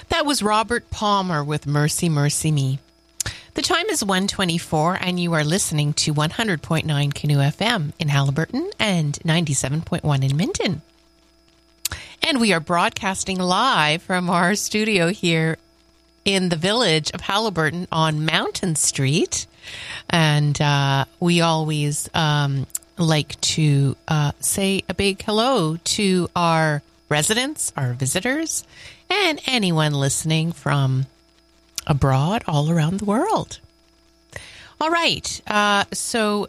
That was Robert Palmer with Mercy, Mercy Me. The time is 1:24, and you are listening to 100.9 Canoe FM in Haliburton and 97.1 in Minton. And we are broadcasting live from our studio here in the village of Haliburton on Mountain Street. And we always like to say a big hello to our residents, our visitors, and anyone listening from abroad all around the world. All right. So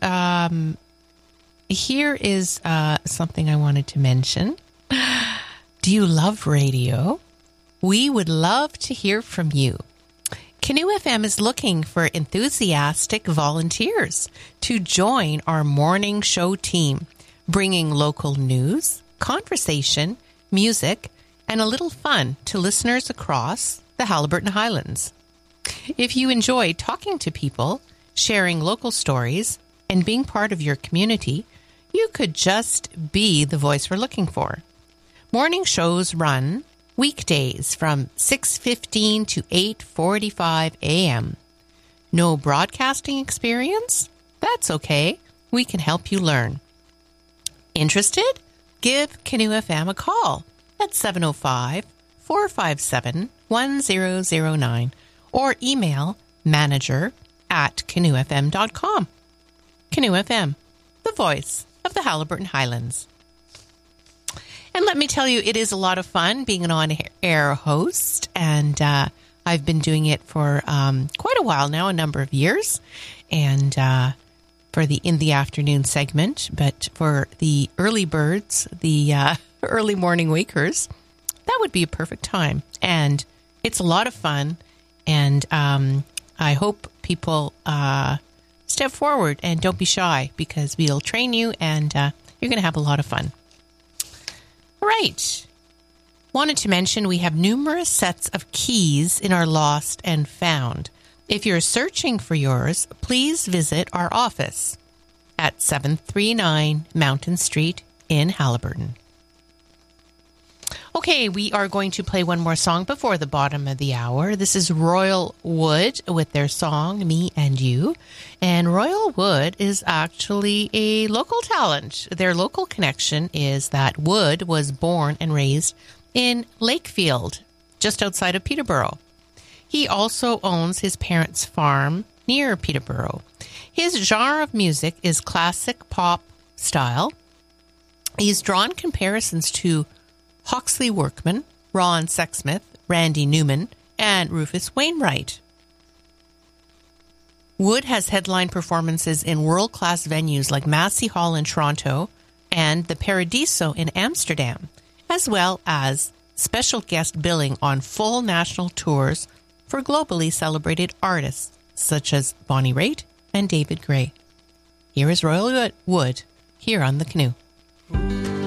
here is something I wanted to mention. Do you love radio? We would love to hear from you. Canoe FM is looking for enthusiastic volunteers to join our morning show team, bringing local news, conversation, music, and a little fun to listeners across the Haliburton Highlands. If you enjoy talking to people, sharing local stories, and being part of your community, you could just be the voice we're looking for. Morning shows run weekdays from 6:15 to 8:45 a.m. No broadcasting experience? That's okay. We can help you learn. Interested? Give Canoe FM a call at 705-457-1009 or email manager@canoefm.com. Canoe FM, the voice of the Haliburton Highlands. And let me tell you, it is a lot of fun being an on-air host, and I've been doing it for quite a while now, a number of years, and for the In the Afternoon segment. But for the early birds, the early morning wakers, that would be a perfect time. And it's a lot of fun, and I hope people step forward and don't be shy, because we'll train you, and you're going to have a lot of fun. All right. Wanted to mention we have numerous sets of keys in our Lost and Found. If you're searching for yours, please visit our office at 739 Mountain Street in Haliburton. Okay, we are going to play one more song before the bottom of the hour. This is Royal Wood with their song, Me and You. And Royal Wood is actually a local talent. Their local connection is that Wood was born and raised in Lakefield, just outside of Peterborough. He also owns his parents' farm near Peterborough. His genre of music is classic pop style. He's drawn comparisons to Hawksley Workman, Ron Sexsmith, Randy Newman, and Rufus Wainwright. Wood has headline performances in world-class venues like Massey Hall in Toronto and the Paradiso in Amsterdam, as well as special guest billing on full national tours for globally celebrated artists such as Bonnie Raitt and David Gray. Here is Royal Wood here on The Canoe.